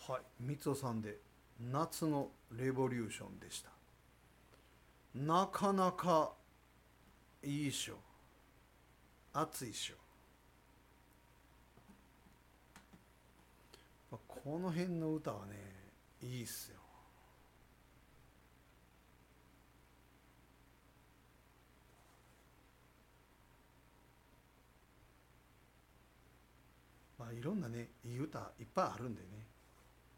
はい、三尾さんで夏のレボリューションでした。なかなかいいっしょ。暑いっしょ。この辺の歌はね、いいっすよ。いろんなね、いい歌いっぱいあるんでね。